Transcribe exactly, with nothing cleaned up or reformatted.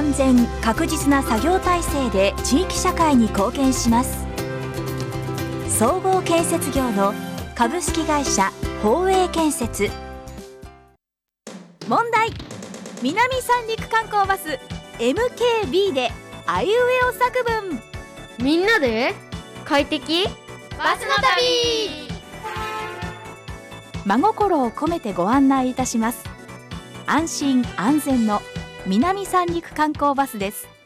安全確実な作業体制で地域社会に貢献します。総合建設業の株式会社宝永建設。問題。南三陸観光バス エムケービー であいうえお作文。 みんなで快適バスの旅。 真心を込めてご案内いたします。安心安全の南三陸観光バスです。